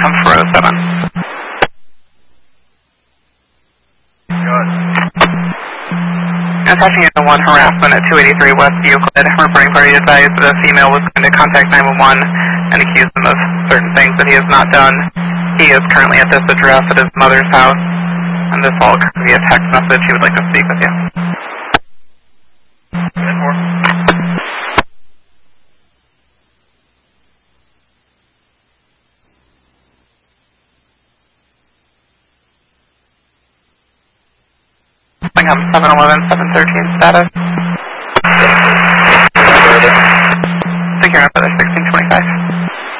come 407. Attaching unit 1 harassment at 283 West Euclid. Reporting party advised the female was going to contact 911 and accuse him of certain things that he has not done. He is currently at this address at his mother's house, and this all could be a text message. He would like to speak with you. Lingham 711, 713 status. Secure for the